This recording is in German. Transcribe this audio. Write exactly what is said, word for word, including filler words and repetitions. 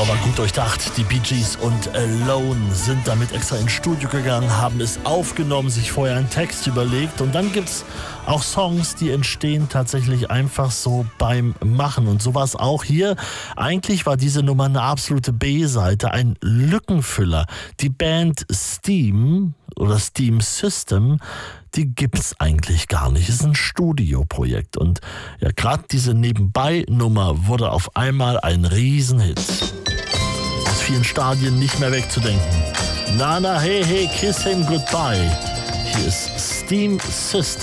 Nummer war gut durchdacht. Die Bee Gees und Alone sind damit extra ins Studio gegangen, haben es aufgenommen, sich vorher einen Text überlegt. Und dann gibt's auch Songs, die entstehen tatsächlich einfach so beim Machen. Und so war es auch hier. Eigentlich war diese Nummer eine absolute B-Seite, ein Lückenfüller. Die Band Steam oder Steam System, die gibt's eigentlich gar nicht. Es ist ein Studioprojekt. Und ja, gerade diese Nebenbei-Nummer wurde auf einmal ein Riesenhit. Aus vielen Stadien nicht mehr wegzudenken. Na, na, hey, hey, kiss him goodbye. Hier ist Steam System.